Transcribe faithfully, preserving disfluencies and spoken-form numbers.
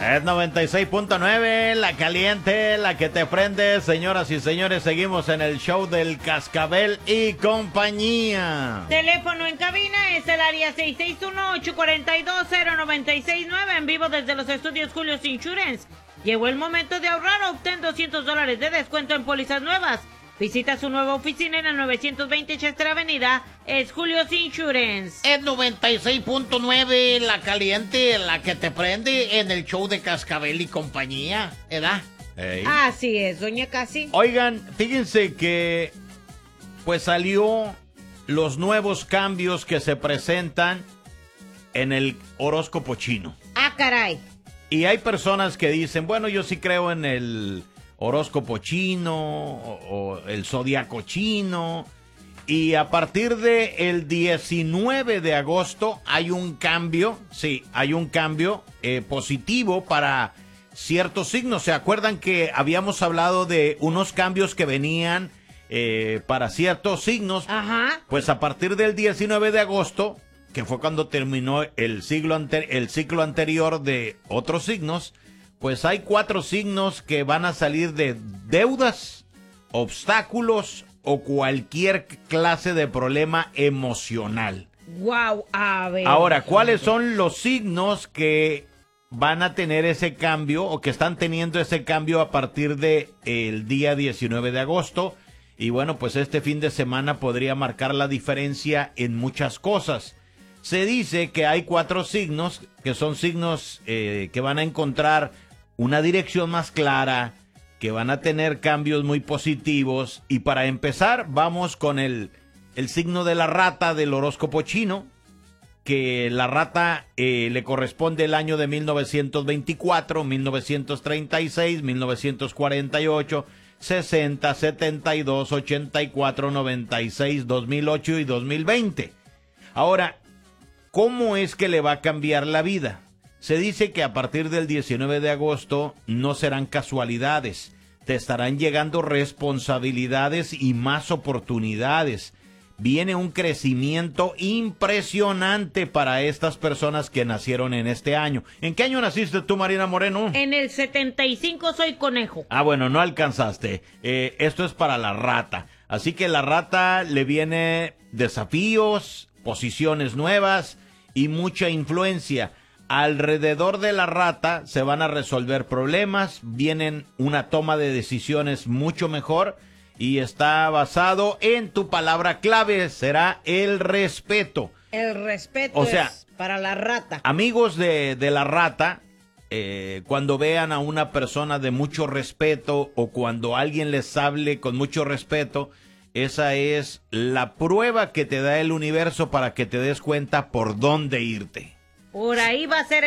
Es noventa y seis punto nueve, la caliente, la que te prende. Señoras y señores, seguimos en el show del Cascabel y compañía. Teléfono en cabina es el área seis seis uno, ocho cuatro dos, cero nueve seis nueve, en vivo desde los estudios Julio's Insurance. Llegó el momento de ahorrar, obtén doscientos dólares de descuento en pólizas nuevas. Visita su nueva oficina en la novecientos veinte Chester Avenida, es Julio's Insurance. Es noventa y seis punto nueve, la caliente, la que te prende en el show de Cascabel y compañía, ¿verdad? Hey. Así es, doña Casi. Oigan, fíjense que pues salió los nuevos cambios que se presentan en el horóscopo chino. Ah, caray. Y hay personas que dicen, bueno, yo sí creo en el horóscopo chino o, o el zodiaco chino, y a partir de el diecinueve de agosto hay un cambio, sí, hay un cambio eh, positivo para ciertos signos. ¿Se acuerdan que habíamos hablado de unos cambios que venían eh, para ciertos signos? Ajá. Pues a partir del diecinueve de agosto, que fue cuando terminó el, siglo ante- el ciclo anterior de otros signos, pues hay cuatro signos que van a salir de deudas, obstáculos o cualquier clase de problema emocional. Wow, a ver. Ahora, ¿cuáles son los signos que van a tener ese cambio o que están teniendo ese cambio a partir de el día diecinueve de agosto? Y bueno, pues este fin de semana podría marcar la diferencia en muchas cosas. Se dice que hay cuatro signos que son signos eh, que van a encontrar una dirección más clara, que van a tener cambios muy positivos. Y para empezar, vamos con el, el signo de la rata del horóscopo chino, que la rata eh, le corresponde el año de mil novecientos veinticuatro, mil novecientos treinta y seis, mil novecientos cuarenta y ocho, sesenta, setenta y dos, ochenta y cuatro, noventa y seis, dos mil ocho y dos mil veinte. Ahora, ¿cómo es que le va a cambiar la vida? Se dice que a partir del diecinueve de agosto no serán casualidades, te estarán llegando responsabilidades y más oportunidades. Viene un crecimiento impresionante para estas personas que nacieron en este año. ¿En qué año naciste tú, Marina Moreno? En el setenta y cinco soy conejo. Ah, bueno, no alcanzaste. Eh, esto es para la rata. Así que la rata le viene desafíos, posiciones nuevas y mucha influencia. Alrededor de la rata se van a resolver problemas, vienen una toma de decisiones mucho mejor y está basado en tu palabra clave, será el respeto. El respeto O sea, es para la rata. Amigos de, de la rata, eh, cuando vean a una persona de mucho respeto o cuando alguien les hable con mucho respeto, esa es la prueba que te da el universo para que te des cuenta por dónde irte. Por ahí va a ser